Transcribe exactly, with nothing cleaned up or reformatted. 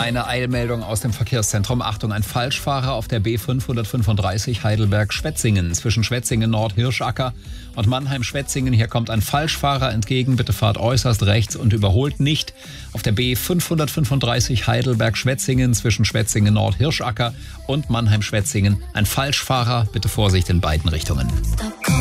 Eine Eilmeldung aus dem Verkehrszentrum. Achtung, ein Falschfahrer auf der B fünfhundertfünfunddreißig Heidelberg-Schwetzingen. Zwischen Schwetzingen-Nord-Hirschacker und Mannheim-Schwetzingen. Hier kommt ein Falschfahrer entgegen. Bitte fahrt äußerst rechts und überholt nicht. Auf der B fünfhundertfünfunddreißig Heidelberg-Schwetzingen zwischen Schwetzingen-Nord-Hirschacker und Mannheim-Schwetzingen. Ein Falschfahrer. Bitte Vorsicht in beiden Richtungen.